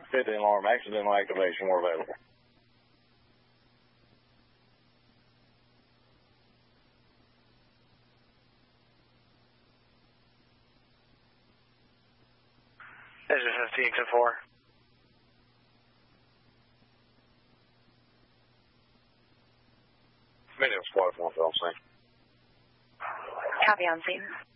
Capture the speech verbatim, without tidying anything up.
fifteen alarm accidental activation. We're available. This is fifteen to four. Medium squad, one film scene. Copy on scene.